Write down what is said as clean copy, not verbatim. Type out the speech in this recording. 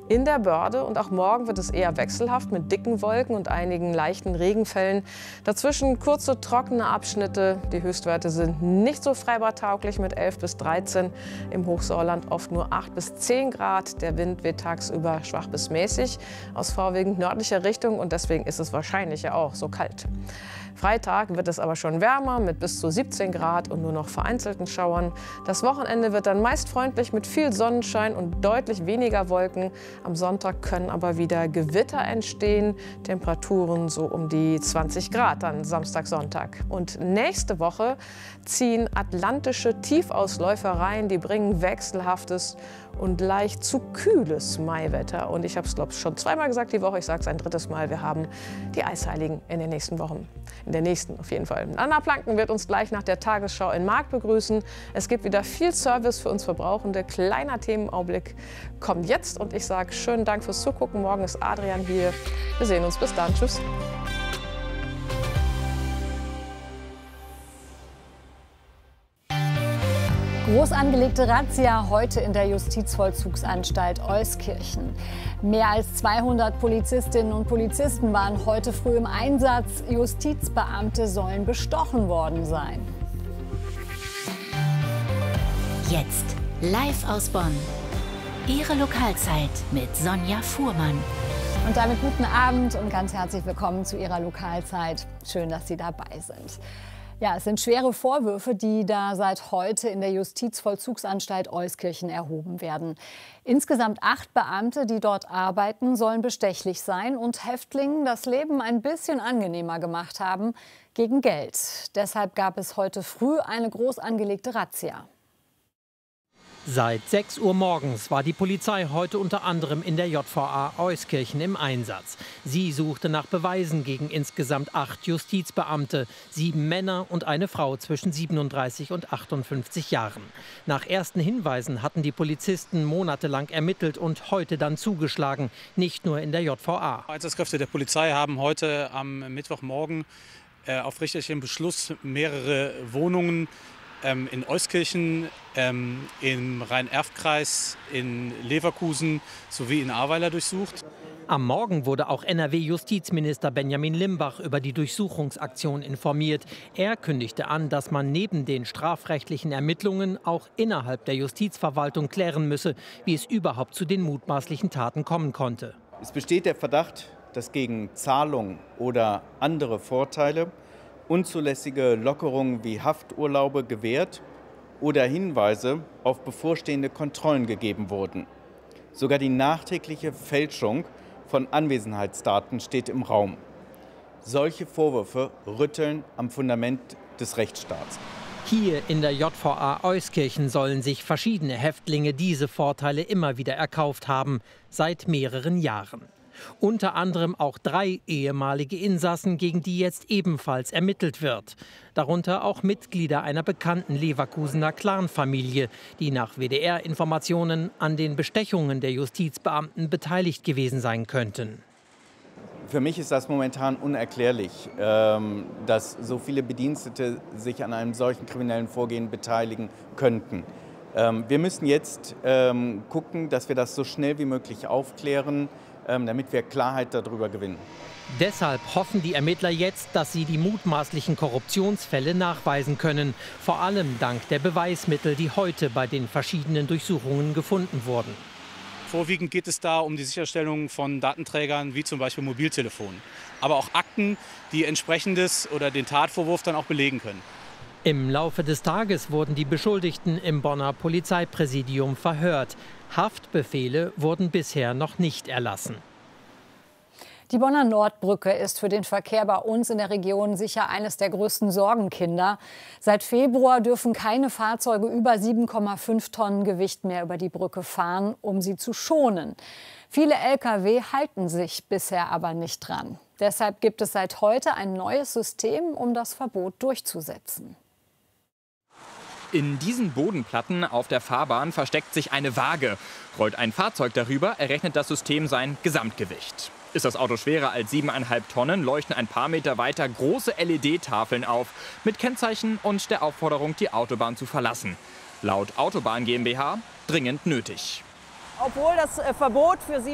in der Börde. Und auch morgen wird es eher wechselhaft mit dicken Wolken und einigen leichten Regenfällen. Dazwischen kurze, trockene Abschnitte. Die Höchstwerte sind nicht so freibadtauglich mit 11 bis 13. Im Hochsauerland oft nur 8 bis 10 Grad. Der Wind weht tagsüber schwach bis mäßig aus vorwiegend nördlicher Richtung. Und deswegen ist es wahrscheinlich ja auch so kalt. Freitag wird es aber schon wärmer mit bis zu 17 Grad und nur noch vereinzelten Schauern. Das Wochenende wird dann meist freundlich mit viel Sonnenschein und deutlich weniger Wolken. Am Sonntag können aber wieder Gewitter entstehen. Temperaturen so um die 20 Grad dann Samstag, Sonntag. Und nächste Woche ziehen atlantische Tiefausläufer rein. Die bringen wechselhaftes und leicht zu kühles Maiwetter. Und ich habe es, glaube ich, schon zweimal gesagt die Woche. Ich sage es ein drittes Mal. Wir haben die Eisheiligen in den nächsten Wochen. In der nächsten auf jeden Fall. Anna Planken wird uns gleich nach der Tagesschau in Markt begrüßen. Es gibt wieder viel Service für uns Verbrauchende. Kleiner Themenaublick kommt jetzt. Und ich sage schönen Dank fürs Zugucken. Morgen ist Adrian hier. Wir sehen uns. Bis dann. Tschüss. Groß angelegte Razzia heute in der Justizvollzugsanstalt Euskirchen. Mehr als 200 Polizistinnen und Polizisten waren heute früh im Einsatz. Justizbeamte sollen bestochen worden sein. Jetzt live aus Bonn. Ihre Lokalzeit mit Sonja Fuhrmann. Und damit guten Abend und ganz herzlich willkommen zu Ihrer Lokalzeit. Schön, dass Sie dabei sind. Ja, es sind schwere Vorwürfe, die da seit heute in der Justizvollzugsanstalt Euskirchen erhoben werden. Insgesamt 8 Beamte, die dort arbeiten, sollen bestechlich sein und Häftlingen das Leben ein bisschen angenehmer gemacht haben gegen Geld. Deshalb gab es heute früh eine groß angelegte Razzia. Seit 6 Uhr morgens war die Polizei heute unter anderem in der JVA Euskirchen im Einsatz. Sie suchte nach Beweisen gegen insgesamt 8 Justizbeamte, 7 Männer und eine Frau zwischen 37 und 58 Jahren. Nach ersten Hinweisen hatten die Polizisten monatelang ermittelt und heute dann zugeschlagen, nicht nur in der JVA. Einsatzkräfte der Polizei haben heute am Mittwochmorgen auf richterlichen Beschluss mehrere Wohnungen in Euskirchen, im Rhein-Erft-Kreis, in Leverkusen sowie in Ahrweiler durchsucht. Am Morgen wurde auch NRW-Justizminister Benjamin Limbach über die Durchsuchungsaktion informiert. Er kündigte an, dass man neben den strafrechtlichen Ermittlungen auch innerhalb der Justizverwaltung klären müsse, wie es überhaupt zu den mutmaßlichen Taten kommen konnte. Es besteht der Verdacht, dass gegen Zahlung oder andere Vorteile unzulässige Lockerungen wie Hafturlaube gewährt oder Hinweise auf bevorstehende Kontrollen gegeben wurden. Sogar die nachträgliche Fälschung von Anwesenheitsdaten steht im Raum. Solche Vorwürfe rütteln am Fundament des Rechtsstaats. Hier in der JVA Euskirchen sollen sich verschiedene Häftlinge diese Vorteile immer wieder erkauft haben, seit mehreren Jahren. Unter anderem auch 3 ehemalige Insassen, gegen die jetzt ebenfalls ermittelt wird. Darunter auch Mitglieder einer bekannten Leverkusener Clanfamilie, die nach WDR-Informationen an den Bestechungen der Justizbeamten beteiligt gewesen sein könnten. Für mich ist das momentan unerklärlich, dass so viele Bedienstete sich an einem solchen kriminellen Vorgehen beteiligen könnten. Wir müssen jetzt gucken, dass wir das so schnell wie möglich aufklären, damit wir Klarheit darüber gewinnen. Deshalb hoffen die Ermittler jetzt, dass sie die mutmaßlichen Korruptionsfälle nachweisen können. Vor allem dank der Beweismittel, die heute bei den verschiedenen Durchsuchungen gefunden wurden. Vorwiegend geht es da um die Sicherstellung von Datenträgern wie zum Beispiel Mobiltelefonen. Aber auch Akten, die entsprechendes oder den Tatvorwurf dann auch belegen können. Im Laufe des Tages wurden die Beschuldigten im Bonner Polizeipräsidium verhört. Haftbefehle wurden bisher noch nicht erlassen. Die Bonner Nordbrücke ist für den Verkehr bei uns in der Region sicher eines der größten Sorgenkinder. Seit Februar dürfen keine Fahrzeuge über 7,5 Tonnen Gewicht mehr über die Brücke fahren, um sie zu schonen. Viele Lkw halten sich bisher aber nicht dran. Deshalb gibt es seit heute ein neues System, um das Verbot durchzusetzen. In diesen Bodenplatten auf der Fahrbahn versteckt sich eine Waage. Rollt ein Fahrzeug darüber, errechnet das System sein Gesamtgewicht. Ist das Auto schwerer als 7,5 Tonnen, leuchten ein paar Meter weiter große LED-Tafeln auf mit Kennzeichen und der Aufforderung, die Autobahn zu verlassen. Laut Autobahn GmbH dringend nötig. Obwohl das Verbot für